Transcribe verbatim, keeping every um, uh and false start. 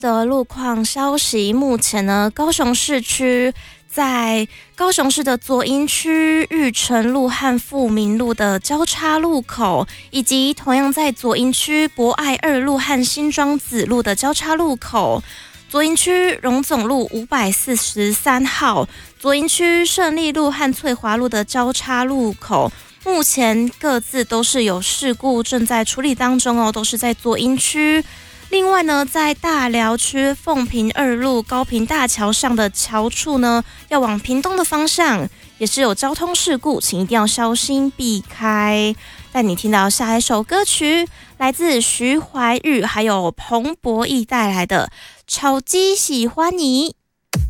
的路况消息，目前呢，高雄市区在高雄市的左营区玉成路和富民路的交叉路口，以及同样在左营区博爱二路和新庄子路的交叉路口，左营区荣总路五百四十三号，左营区胜利路和翠华路的交叉路口，目前各自都是有事故正在处理当中哦，都是在左营区。另外呢，在大寮区凤屏二路高屏大桥上的桥处呢，要往屏东的方向也是有交通事故，请一定要小心避开。带你听到下一首歌曲，来自徐怀钰还有彭博义带来的《超级喜欢你》。